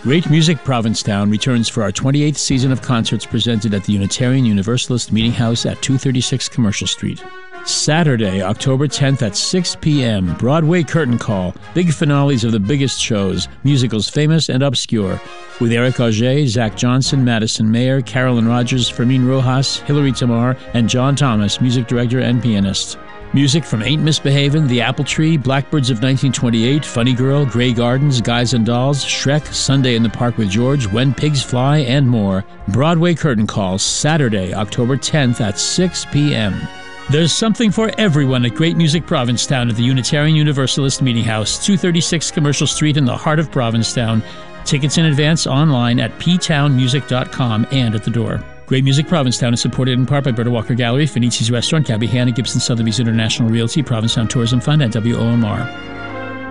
Great Music Provincetown returns for our 28th season of concerts presented at the Unitarian Universalist Meeting House at 236 Commercial Street. Saturday, October 10th at 6 p.m., Broadway Curtain Call, big finales of the biggest shows, musicals famous and obscure, with Eric Auger, Zach Johnson, Madison Mayer, Carolyn Rogers, Fermin Rojas, Hilary Tamar, and John Thomas, music director and pianist. Music from Ain't Misbehavin', The Apple Tree, Blackbirds of 1928, Funny Girl, Grey Gardens, Guys and Dolls, Shrek, Sunday in the Park with George, When Pigs Fly, and more. Broadway Curtain Call, Saturday, October 10th at 6 p.m. There's something for everyone at Great Music Provincetown at the Unitarian Universalist Meeting House, 236 Commercial Street in the heart of Provincetown. Tickets in advance online at ptownmusic.com and at the door. Great Music Provincetown is supported in part by Berta Walker Gallery, Finizzi's Restaurant, Gabby Hanna, Gibson Sotheby's International Realty, Provincetown Tourism Fund, and WOMR.